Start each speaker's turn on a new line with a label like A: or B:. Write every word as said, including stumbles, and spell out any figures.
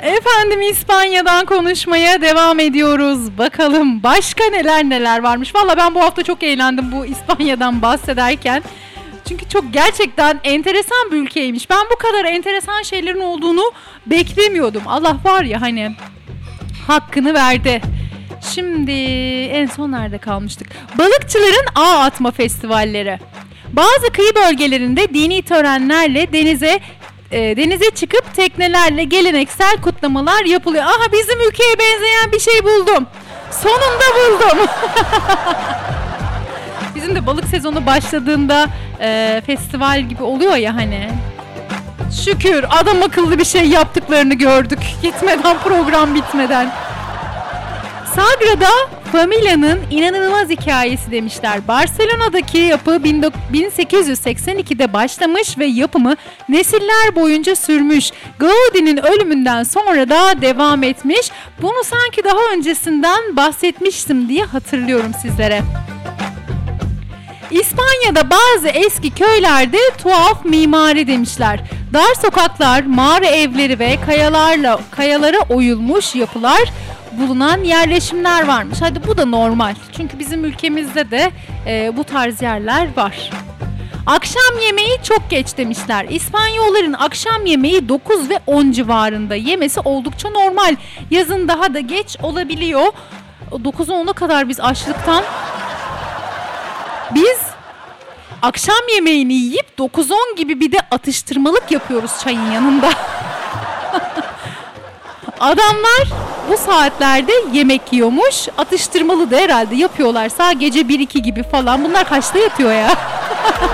A: Efendim İspanya'dan konuşmaya devam ediyoruz. Bakalım başka neler neler varmış. Valla ben bu hafta çok eğlendim bu İspanya'dan bahsederken. Çünkü çok gerçekten enteresan bir ülkeymiş. Ben bu kadar enteresan şeylerin olduğunu beklemiyordum. Allah var ya hani hakkını verdi. Şimdi en son nerede kalmıştık? Balıkçıların ağ atma festivalleri. Bazı kıyı bölgelerinde dini törenlerle denize e, denize çıkıp teknelerle geleneksel kutlamalar yapılıyor. Aha bizim ülkeye benzeyen bir şey buldum. Sonunda buldum. Bizim de balık sezonu başladığında e, festival gibi oluyor ya hani. Şükür adam akıllı bir şey yaptıklarını gördük. Gitmeden program bitmeden. Sagrada Familia'nın inanılmaz hikayesi demişler. Barcelona'daki yapı bin sekiz yüz seksen ikide başlamış ve yapımı nesiller boyunca sürmüş. Gaudi'nin ölümünden sonra da devam etmiş. Bunu sanki daha öncesinden bahsetmiştim diye hatırlıyorum sizlere. İspanya'da bazı eski köylerde tuhaf mimari demişler. Dar sokaklar, mağara evleri ve kayalarla kayalara oyulmuş yapılar bulunan yerleşimler varmış. Hadi bu da normal. Çünkü bizim ülkemizde de e, bu tarz yerler var. Akşam yemeği çok geç demişler. İspanyolların akşam yemeği dokuz ve on civarında yemesi oldukça normal. Yazın daha da geç olabiliyor. dokuza ona kadar biz açlıktan biz akşam yemeğini yiyip dokuz on gibi bir de atıştırmalık yapıyoruz çayın yanında. Adamlar bu saatlerde yemek yiyormuş. Atıştırmalı da herhalde yapıyorlarsa gece bir iki gibi falan. Bunlar kaçta yatıyor ya?